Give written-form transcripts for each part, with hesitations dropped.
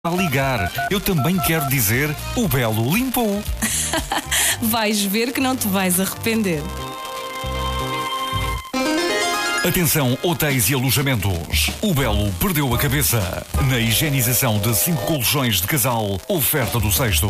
a ligar. Eu também quero dizer, o Belo limpou. Vais ver que não te vais arrepender. Atenção, hotéis e alojamentos. O Belo perdeu a cabeça. Na higienização de 5 colchões de casal, oferta do sexto.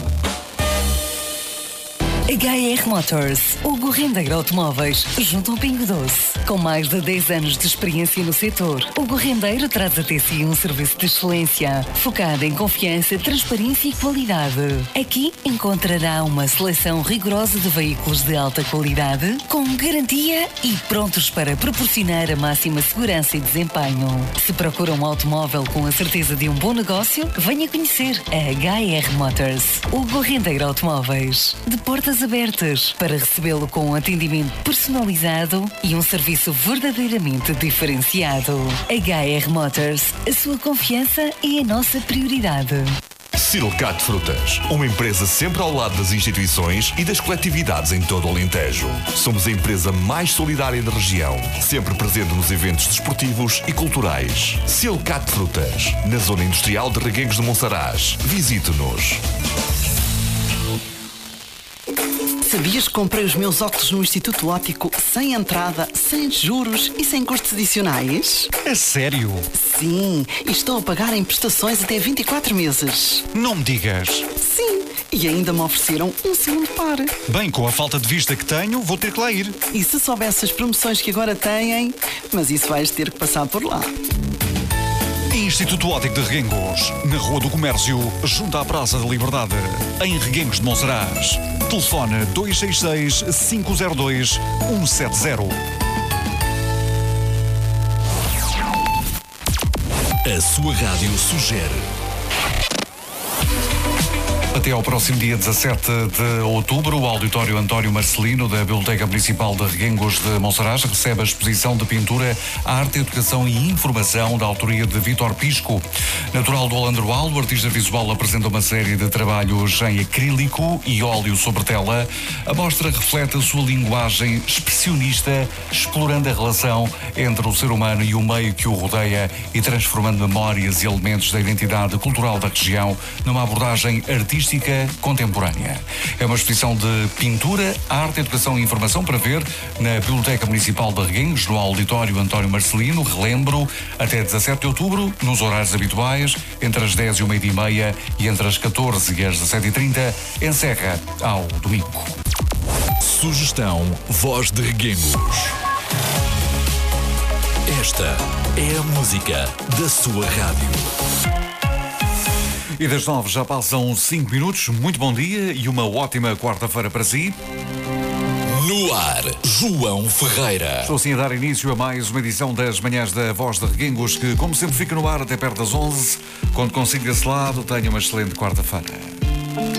HR Motors, Hugo Rendeiro Automóveis, junto ao Pingo Doce. Com mais de 10 anos de experiência no setor, Hugo Rendeiro traz até si um serviço de excelência, focado em confiança, transparência e qualidade. Aqui encontrará uma seleção rigorosa de veículos de alta qualidade, com garantia e prontos para proporcionar a máxima segurança e desempenho. Se procura um automóvel com a certeza de um bom negócio, venha conhecer a HR Motors, Hugo Rendeiro Automóveis. De portas abertas para recebê-lo com um atendimento personalizado e um serviço verdadeiramente diferenciado. HR Motors, a sua confiança é a nossa prioridade. Silcat Frutas, uma empresa sempre ao lado das instituições e das coletividades em todo o Alentejo. Somos a empresa mais solidária da região, sempre presente nos eventos desportivos e culturais. Silcat Frutas, na zona industrial de Reguengos de Monsaraz. Visite-nos. Sabias que comprei os meus óculos no Instituto Óptico sem entrada, sem juros e sem custos adicionais? É sério? Sim, e estou a pagar em prestações até 24 meses. Não me digas. Sim, e ainda me ofereceram um segundo par. Bem, com a falta de vista que tenho, vou ter que lá ir. E se soubesse as promoções que agora têm, mas isso vais ter que passar por lá. Instituto Óptico de Reguengos, na Rua do Comércio, junto à Praça da Liberdade, em Reguengos de Monsaraz. Telefone 266-502-170. A sua rádio sugere. Até ao próximo dia 17 de outubro, o Auditório António Marcelino da Biblioteca Municipal de Reguengos de Monsaraz recebe a exposição de pintura Arte, Educação e Informação da autoria de Vítor Pisco. Natural do Alandroal, o artista visual apresenta uma série de trabalhos em acrílico e óleo sobre tela. A mostra reflete a sua linguagem expressionista, explorando a relação entre o ser humano e o meio que o rodeia e transformando memórias e elementos da identidade cultural da região numa abordagem artística contemporânea. É uma exposição de pintura, arte, educação e informação para ver na Biblioteca Municipal de Reguengos, no Auditório António Marcelino, relembro, até 17 de outubro, nos horários habituais, entre as 10 e o meio-dia e meia e entre as 14 e as 17h30, encerra ao domingo. Sugestão Voz de Reguengos. Esta é a música da sua rádio. E das 9 já passam 5 minutos. Muito bom dia e uma ótima quarta-feira para si. No ar, João Ferreira. Estou assim a dar início a mais uma edição das Manhãs da Voz de Reguengos, que como sempre fica no ar até perto das 11. Quando consiga esse lado, tenha uma excelente quarta-feira.